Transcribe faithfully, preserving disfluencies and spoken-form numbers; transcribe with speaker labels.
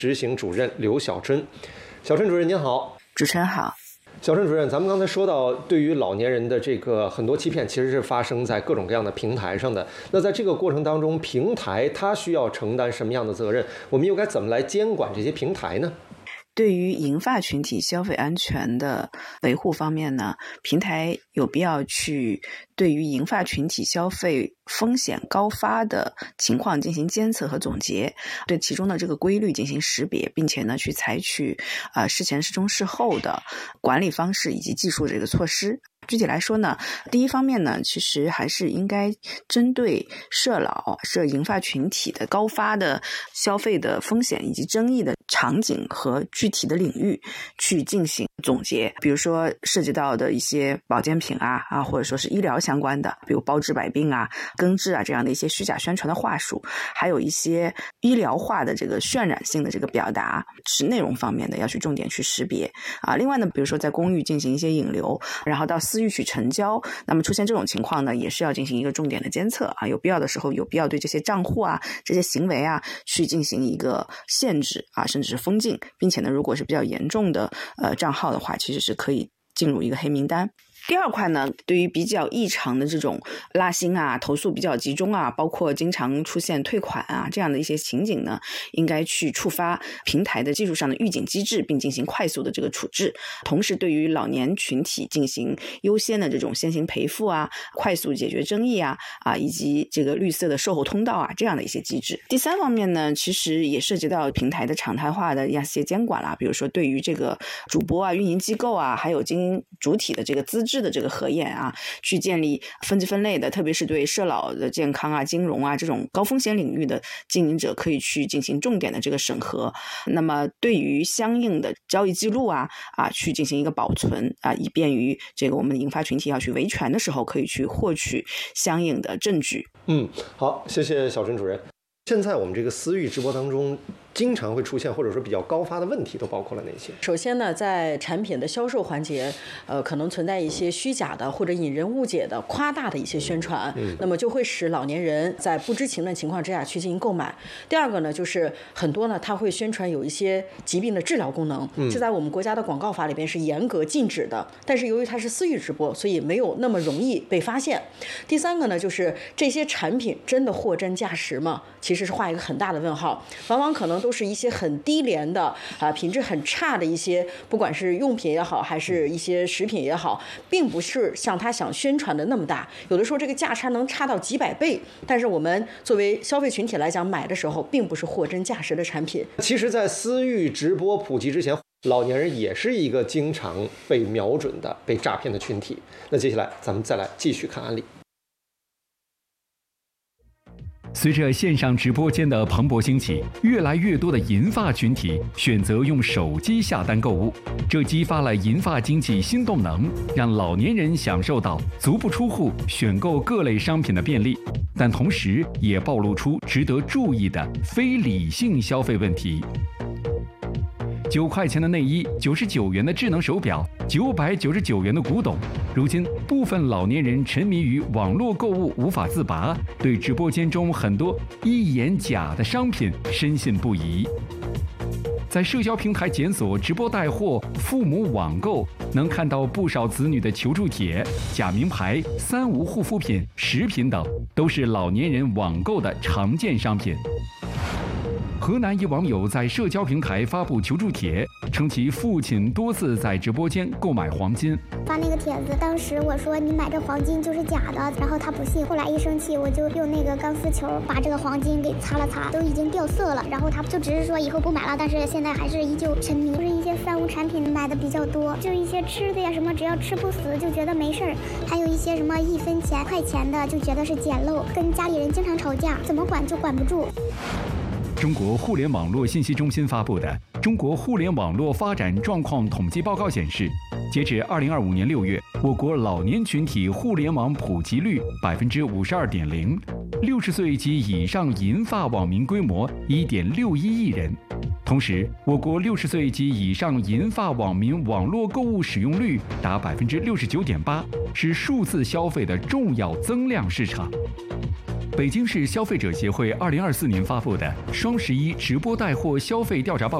Speaker 1: 执行主任刘小春。小春主任您好。
Speaker 2: 主持人好。
Speaker 1: 小春主任，咱们刚才说到，对于老年人的这个很多欺骗，其实是发生在各种各样的平台上的。那在这个过程当中，平台它需要承担什么样的责任？我们又该怎么来监管这些平台呢？
Speaker 2: 对于银发群体消费安全的维护方面呢，平台有必要去对于银发群体消费风险高发的情况进行监测和总结，对其中的这个规律进行识别，并且呢去采取呃事前、事中、事后的管理方式以及技术这个措施。具体来说呢，第一方面呢，其实还是应该针对涉老、涉银发群体的高发的消费的风险以及争议的场景和具体的领域去进行总结。比如说涉及到的一些保健品啊啊，或者说是医疗相关的，比如包治百病啊、根治啊这样的一些虚假宣传的话术，还有一些医疗化的这个渲染性的这个表达，是内容方面的要去重点去识别啊。另外呢，比如说在公寓进行一些引流，然后到私域去成交，那么出现这种情况呢，也是要进行一个重点的监测啊，有必要的时候有必要对这些账户啊、这些行为啊去进行一个限制啊，甚至是封禁，并且呢，如果是比较严重的呃账号的话，其实是可以进入一个黑名单。第二块呢，对于比较异常的这种拉新啊、投诉比较集中啊，包括经常出现退款啊这样的一些情景呢，应该去触发平台的技术上的预警机制，并进行快速的这个处置。同时，对于老年群体进行优先的这种先行赔付啊、快速解决争议啊啊，以及这个绿色的售后通道啊这样的一些机制。第三方面呢，其实也涉及到平台的常态化的一些监管啦，比如说对于这个主播啊、运营机构啊，还有经营主体的这个资质的这个核验啊，去建立分级分类的，特别是对涉老的健康啊、金融啊这种高风险领域的经营者，可以去进行重点的这个审核。那么对于相应的交易记录啊啊，去进行一个保存啊，以便于这个我们银发群体要去维权的时候，可以去获取相应的证据。
Speaker 1: 嗯，好，谢谢小春主任。现在我们这个私域直播当中经常会出现或者说比较高发的问题都包括了哪些？
Speaker 3: 首先呢，在产品的销售环节，呃，可能存在一些虚假的或者引人误解的夸大的一些宣传，嗯，那么就会使老年人在不知情的情况之下去进行购买。第二个呢，就是很多呢，他会宣传有一些疾病的治疗功能，嗯，这在我们国家的广告法里边是严格禁止的，但是由于它是私域直播，所以没有那么容易被发现。第三个呢，就是这些产品真的货真价实吗？其实是画一个很大的问号，往往可能都是一些很低廉的啊，品质很差的一些，不管是用品也好，还是一些食品也好，并不是像他想宣传的那么大。有的时候这个价差能差到几百倍，但是我们作为消费群体来讲，买的时候并不是货真价实的产品。
Speaker 1: 其实，在私域直播普及之前，老年人也是一个经常被瞄准的、被诈骗的群体。那接下来咱们再来继续看案例。
Speaker 4: 随着线上直播间的蓬勃兴起，越来越多的银发群体选择用手机下单购物，这激发了银发经济新动能，让老年人享受到足不出户选购各类商品的便利，但同时也暴露出值得注意的非理性消费问题。九块钱的内衣，九十九元的智能手表，九百九十九元的古董。如今，部分老年人沉迷于网络购物无法自拔，对直播间中很多一眼假的商品深信不疑。在社交平台检索直播带货、父母网购，能看到不少子女的求助帖，假名牌、三无护肤品、食品等，都是老年人网购的常见商品。河南一网友在社交平台发布求助帖，称其父亲多次在直播间购买黄金。
Speaker 5: 发那个帖子，当时我说你买这黄金就是假的，然后他不信，后来一生气，我就用那个钢丝球把这个黄金给擦了擦，都已经掉色了，然后他就只是说以后不买了，但是现在还是依旧沉迷。就是一些三无产品买的比较多，就是一些吃的呀什么，只要吃不死就觉得没事儿，还有一些什么一分钱、块钱的就觉得是捡漏，跟家里人经常吵架，怎么管就管不住。
Speaker 4: 中国互联网络信息中心发布的《中国互联网络发展状况统计报告》显示，截至二零二五年六月，我国老年群体互联网普及率百分之五十二点零，六十岁及以上银发网民规模一点六一亿人。同时，我国六十岁及以上银发网民网络购物使用率达百分之六十九点八，是数字消费的重要增量市场。 北京市消费者协会二零二四年发布的双十一直播带货消费调查报告